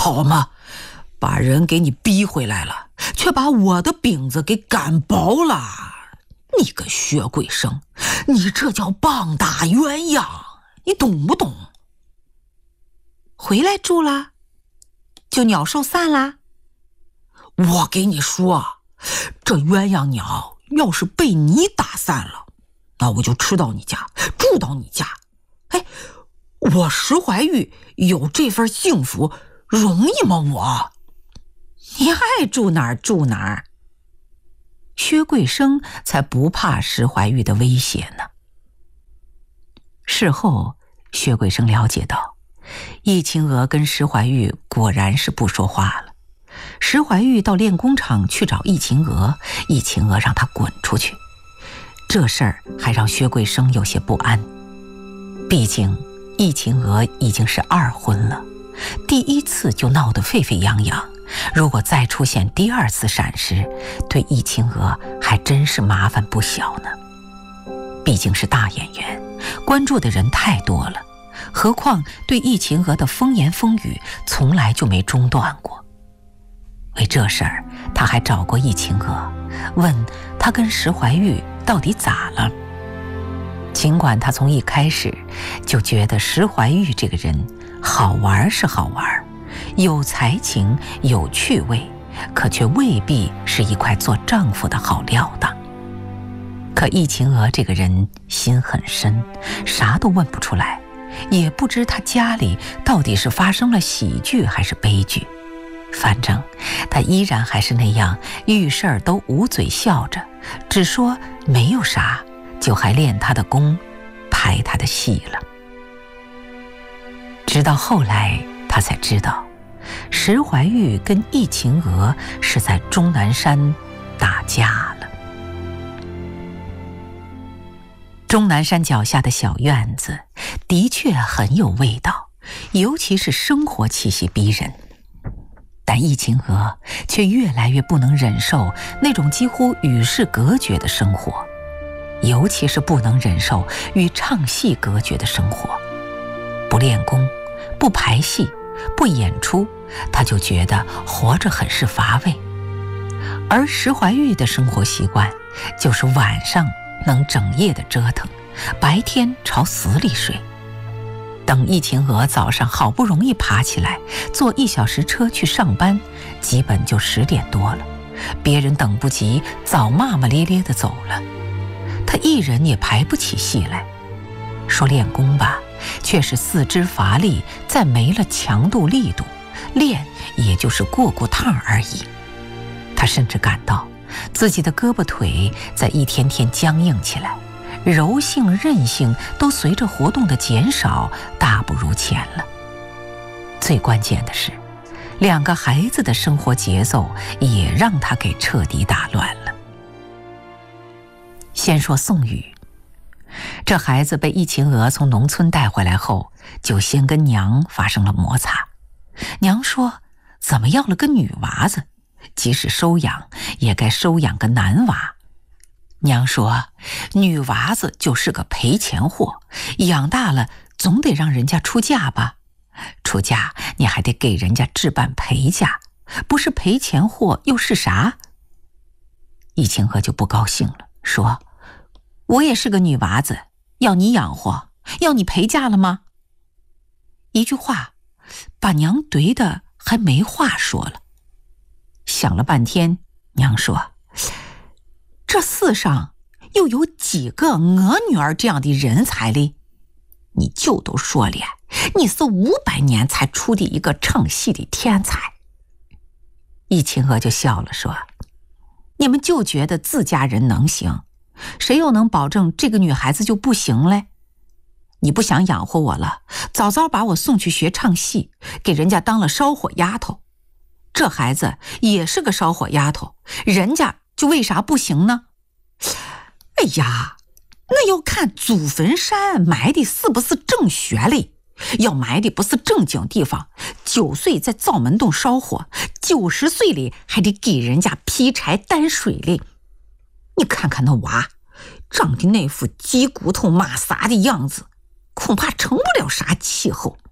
好嘛，把人给你逼回来了，却把我的饼子给擀薄了。你个薛贵生，你这叫棒打鸳鸯，你懂不懂？ 回来住了，就鸟兽散啦。 我给你说，这鸳鸯鸟要是被你打散了，那我就吃到你家，住到你家。哎，我石怀玉有这份幸福，容易吗？ 你爱住哪儿住哪儿。 薛贵生才不怕石怀玉的威胁呢。事后，薛贵生了解到，易秦娥跟石怀玉果然是不说话了。石怀玉到炼工厂去找易秦娥，易秦娥让他滚出去。这事儿还让薛贵生有些不安，毕竟易秦娥已经是2婚了，第一次就闹得沸沸扬扬，如果再出现第2次闪失，对易秦娥还真是麻烦不小呢。毕竟是大演员，关注的人太多了，何况对易秦娥的风言风语从来就没中断过。为这事儿，他还找过易秦娥，问他跟石怀玉到底咋了。尽管他从一开始就觉得石怀玉这个人好玩是好玩，有才情有趣味，可却未必是一块做丈夫的好料当。可易秦娥这个人心很深，啥都问不出来，也不知他家里到底是发生了喜剧还是悲剧。反正他依然还是那样，遇事儿都捂嘴笑着，只说没有啥，就还练他的功，拍他的戏了。直到后来他才知道，石怀玉跟易秦娥是在终南山打架了。终南山脚下的小院子的确很有味道，尤其是生活气息逼人。但易秦娥却越来越不能忍受那种几乎与世隔绝的生活，尤其是不能忍受与唱戏隔绝的生活。不练功，不排戏，不演出，她就觉得活着很是乏味。而石怀玉的生活习惯就是晚上能整夜的折腾，白天朝死里睡。等易秦娥早上好不容易爬起来，坐1小时车去上班，基本就10点多了，别人等不及，早骂骂咧咧地走了。她一人也排不起戏来。说练功吧，却是四肢乏力，再没了强度力度，练也就是过过趟而已。她甚至感到自己的胳膊腿在一天天僵硬起来，柔性韧性都随着活动的减少大不如前了。最关键的是，2个孩子的生活节奏也让他给彻底打乱了。先说宋宇，这孩子被易秦娥从农村带回来后，就先跟娘发生了摩擦。娘说，怎么要了个女娃子，即使收养也该收养个男娃。娘说，女娃子就是个赔钱货，养大了总得让人家出嫁吧，出嫁你还得给人家置办陪嫁，不是赔钱货又是啥？易秦娥就不高兴了，说，我也是个女娃子，要你养活，要你陪嫁了吗？一句话把娘怼得还没话说了。想了半天，娘说，这世上又有几个我女儿这样的人才哩？你就都说了，你是500年才出的一个唱戏的天才。易秦娥就笑了，说，你们就觉得自家人能行，谁又能保证这个女孩子就不行嘞？你不想养活我了，早早把我送去学唱戏，给人家当了烧火丫头。这孩子也是个烧火丫头，人家就为啥不行呢？哎呀，那要看祖坟山埋的是不是正穴嘞，要埋的不是正经地方，9岁在灶门洞烧火，90岁里还得给人家劈柴担水嘞。你看看那娃长的那副鸡骨头马撒的样子，恐怕成不了啥气候。